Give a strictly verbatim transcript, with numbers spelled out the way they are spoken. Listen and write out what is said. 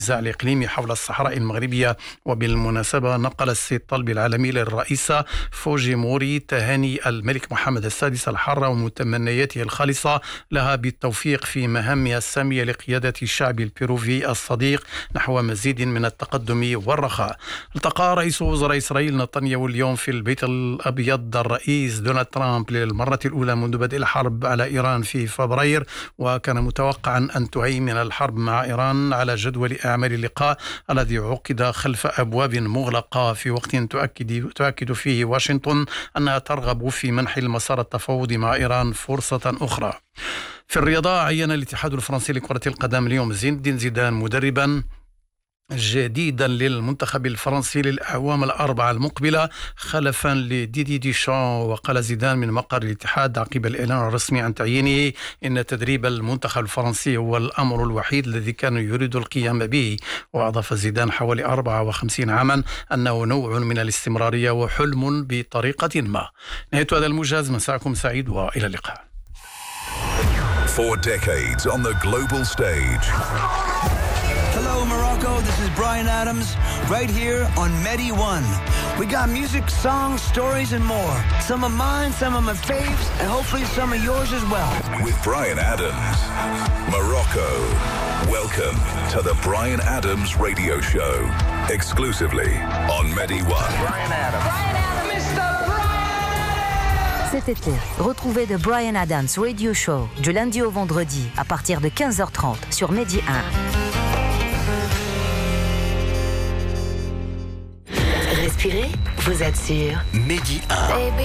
الإقليمي حول الصحراء المغربية. وبالمناسبة نقل السيد طلبي العالمي للرئيسة فوجيموري تهاني الملك محمد السادس الحارة ومتمنياته الخالصة لها بالتوفيق في مهامها السامية لقيادة الشعب البيروفي الصديق نحو مزيد من التقدم والرخاء. التقى رئيس وزراء إسرائيل نتنياهو اليوم في البيت الأبيض الرئيس دونالد ترامب للمرة الأولى منذ بدء الحرب على إيران في فبراير، وكان متوقعا أن تهيمن الحرب مع إيران على جدول أعمال اللقاء الذي عقد خلف أبواب مغلقة في وقت تؤكد تؤكد فيه واشنطن أنها ترغب في منح المسار التفاوضي مع إيران فرصة أخرى. في الرياضة، عين الاتحاد الفرنسي لكرة القدم اليوم زين الدين زيدان مدربا جديدا للمنتخب الفرنسي للأعوام الأربعة المقبلة خلفا لديدي ديشان. وقال زيدان من مقر الاتحاد عقب الإعلان الرسمي عن تعيينه إن تدريب المنتخب الفرنسي هو الأمر الوحيد الذي كان يريد القيام به. وأضاف زيدان حوالي أربعة وخمسين عاما أنه نوع من الاستمرارية وحلم بطريقة ما. نهاية هذا الموجز، مساءكم سعيد وإلى اللقاء. For decades on the global stage. Hello, Morocco. This is Bryan Adams, right here on Medi One. We got music, songs, stories, and more. Some of mine, some of my faves, and hopefully some of yours as well. With Bryan Adams, Morocco. Welcome to the Bryan Adams Radio Show, exclusively on Medi One. Bryan Adams. Bryan Adams. Mister Bryan. Cet été, retrouvez The Bryan Adams Radio Show du lundi au vendredi à partir de quinze heures trente sur Medi un. Respirez, vous êtes sur Medi un.